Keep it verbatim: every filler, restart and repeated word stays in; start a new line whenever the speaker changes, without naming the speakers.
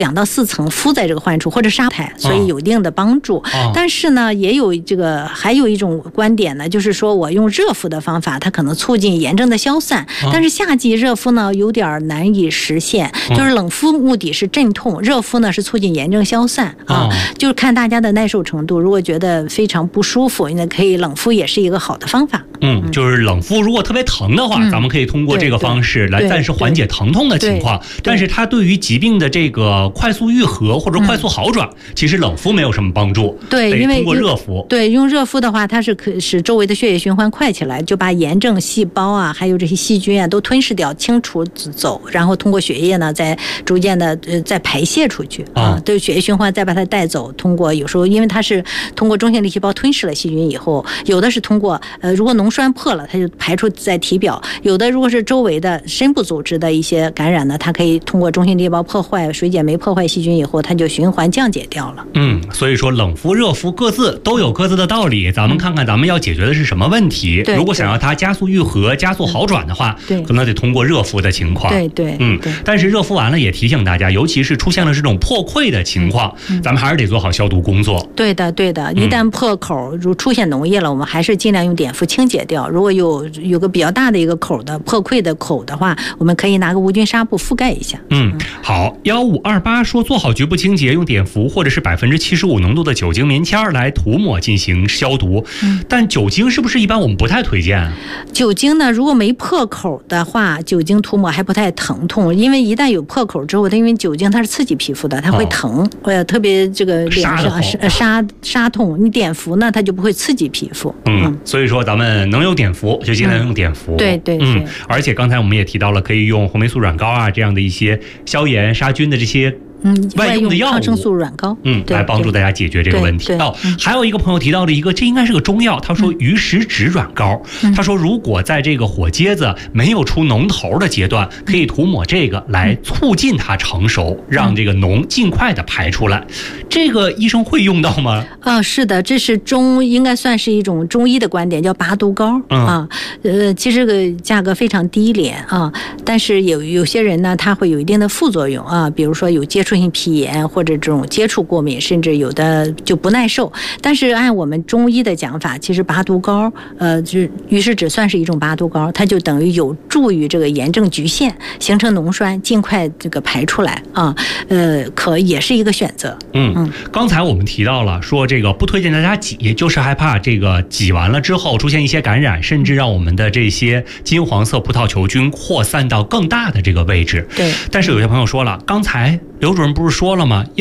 两到四层敷在这个患处或者沙台，所以有一定的帮助。
哦、
但是呢，也有这个还有一种观点呢，就是说我用热敷的方法，它可能促进炎症的消散，哦、但是夏季热敷呢有点难以实现，哦、就是冷敷目的是镇痛，热敷呢是促进炎症消散啊，哦、就是看大家的耐受程度。如果觉得非常不舒服，那可以冷敷也是一个好的方法。
嗯，就是冷敷如果特别疼的话，嗯、咱们可以通过这个方式来暂时缓解疼痛的情况。但是它对于疾病的这个快速愈合或者快速好转，嗯、其实冷敷没有什么帮助。
对，因为
通过热敷。
对，用热敷的话，它是可使周围的血液循环快起来，就把炎症细胞啊，还有这些细菌啊都吞噬掉、清除走，然后通过血液呢，再逐渐的呃再排泄出去啊，对血液循环再把它带走。通过有时候因为它是通过中性粒细胞吞噬了细菌以后，有的是通过呃如果脓栓破了，它就排出在体表；有的如果是周围的深部组织的一些感染呢，它可以通过中性粒细胞破坏水解酶破坏细菌以后，它就循环降解掉了。
嗯，所以说冷敷热敷各自都有各自的道理，咱们看看咱们要解决的是什么问题。
嗯、
如果想要它加速愈合、加速好转的话，
对，
可能得通过热敷的情况。
对对，
嗯，但是热敷完了也提醒大家，尤其是出现了这种破溃的情况，嗯、咱们还是得做好消毒工作。
对的对的，一旦破口如出现脓液了，我们还是尽量用碘伏清洁掉。如果有有个比较大的一个口的破溃的口的话，我们可以拿个无菌纱布覆盖一下。
嗯，好，幺五二八说做好局部清洁，用碘伏或者是百分之七十五浓度的酒精棉签来涂抹进行消毒。嗯，但酒精是不是一般我们不太推荐啊？
酒精呢，如果没破口的话，酒精涂抹还不太疼痛，因为一旦有破口之后，它因为酒精它是刺激皮肤的，它会疼，呃、哦，特别这个脸上杀杀痛。你碘伏呢，它就不会刺激皮肤。
嗯，嗯所以说咱们能用碘伏就尽量用碘伏。
嗯、对对对。
嗯，而且刚才我们也提到了，可以用红霉素软膏啊这样的一些消炎杀菌的这些。
嗯，
外用的药物，
抗生素软膏，
嗯，来帮助大家解决这个问题。哦，还有一个朋友提到了一个，这应该是个中药，他说鱼食指软膏，嗯、他说如果在这个火疖子没有出脓头的阶段，可以涂抹这个来促进它成熟，嗯、让这个脓尽快的排出来。这个医生会用到吗？
啊，是的，这是中应该算是一种中医的观点，叫拔毒膏、嗯、啊。呃，其实这个价格非常低廉啊，但是有有些人呢，他会有一定的副作用啊，比如说有接触性皮炎或者这种接触过敏，甚至有的就不耐受。但是按我们中医的讲法，其实拔毒膏，呃，就是鱼食指算是一种拔毒膏，它就等于有助于这个炎症局限，形成脓栓，尽快这个排出来啊，呃，可也是一个选择。
嗯嗯，刚才我们提到了说这个不推荐大家挤，就是害怕这个挤完了之后出现一些感染，甚至让我们的这些金黄色葡萄球菌扩散到更大的这个位置。
对，
但是有些朋友说了，刚才刘主任不是说了吗？